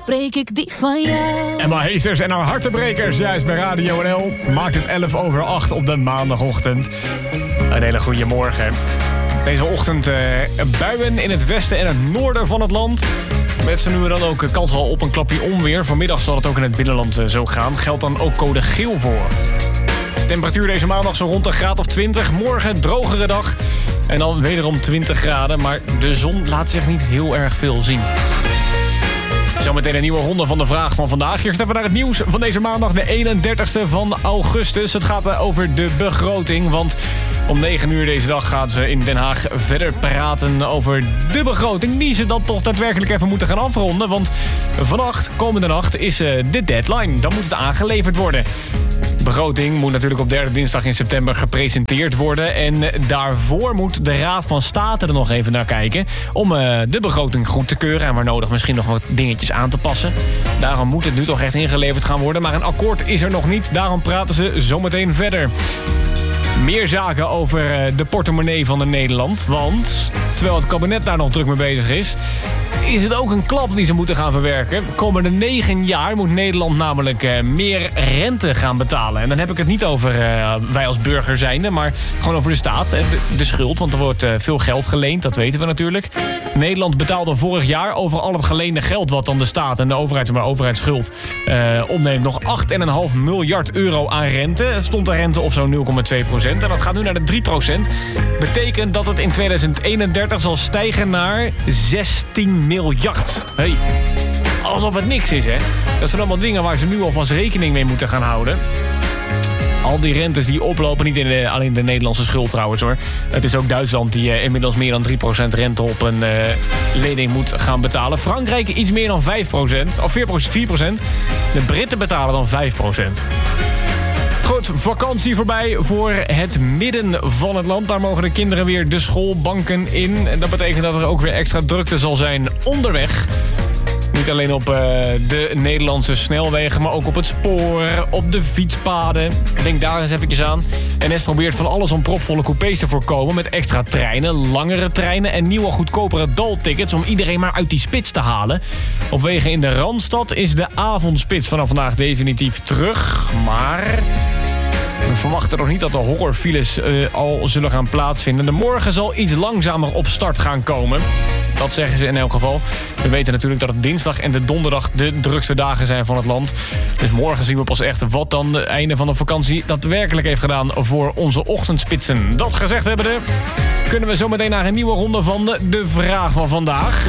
breek ik die van jou. Emma Heesters en haar hartenbrekers, juist bij Radio NL. Maakt het 7:11 op de maandagochtend. Een hele goede morgen. Deze ochtend buien in het westen en het noorden van het land. Met zo nu en dan ook kans al op een klapje onweer. Vanmiddag zal het ook in het binnenland zo gaan. Geldt dan ook code geel voor. Temperatuur deze maandag zo rond een graad of 20. Morgen drogere dag. En dan wederom 20 graden. Maar de zon laat zich niet heel erg veel zien. Zometeen een nieuwe ronde van de vraag van vandaag. Eerst even naar het nieuws van deze maandag, de 31ste van augustus. Het gaat over de begroting, want om 9 uur deze dag gaan ze in Den Haag verder praten over de begroting, die ze dan toch daadwerkelijk even moeten gaan afronden. Want vannacht, komende nacht, is de deadline. Dan moet het aangeleverd worden. De begroting moet natuurlijk op derde dinsdag in september gepresenteerd worden. En daarvoor moet de Raad van State er nog even naar kijken om de begroting goed te keuren en waar nodig misschien nog wat dingetjes aan te passen. Daarom moet het nu toch echt ingeleverd gaan worden. Maar een akkoord is er nog niet. Daarom praten ze zometeen verder. Meer zaken over de portemonnee van Nederland. Want terwijl het kabinet daar nog druk mee bezig is het ook een klap die ze moeten gaan verwerken. Komende 9 jaar moet Nederland namelijk meer rente gaan betalen. En dan heb ik het niet over wij als burger zijnde, maar gewoon over de staat. De schuld, want er wordt veel geld geleend, dat weten we natuurlijk. Nederland betaalde vorig jaar over al het geleende geld wat dan de staat en de overheidsschuld opneemt nog 8,5 miljard euro aan rente. Stond de rente op zo'n 0,2%. En dat gaat nu naar de 3%. Betekent dat het in 2031 zal stijgen naar 16 miljard. Hey, alsof het niks is, hè? Dat zijn allemaal dingen waar ze nu alvast rekening mee moeten gaan houden. Al die rentes die oplopen, niet alleen de Nederlandse schuld trouwens hoor. Het is ook Duitsland die inmiddels meer dan 3% rente op een lening moet gaan betalen. Frankrijk iets meer dan 5%, of 4%. De Britten betalen dan 5%. Goed, vakantie voorbij voor het midden van het land. Daar mogen de kinderen weer de schoolbanken in. En dat betekent dat er ook weer extra drukte zal zijn onderweg. Niet alleen op de Nederlandse snelwegen, maar ook op het spoor, op de fietspaden. Denk daar eens eventjes aan. NS probeert van alles om propvolle coupés te voorkomen met extra treinen, langere treinen en nieuwe goedkopere daltickets om iedereen maar uit die spits te halen. Op wegen in de Randstad is de avondspits vanaf vandaag definitief terug, maar we verwachten nog niet dat de horrorfiles al zullen gaan plaatsvinden. De morgen zal iets langzamer op start gaan komen. Dat zeggen ze in elk geval. We weten natuurlijk dat het dinsdag en de donderdag de drukste dagen zijn van het land. Dus morgen zien we pas echt wat dan het einde van de vakantie daadwerkelijk heeft gedaan voor onze ochtendspitsen. Dat gezegd hebbende, kunnen we zo meteen naar een nieuwe ronde van de vraag van vandaag.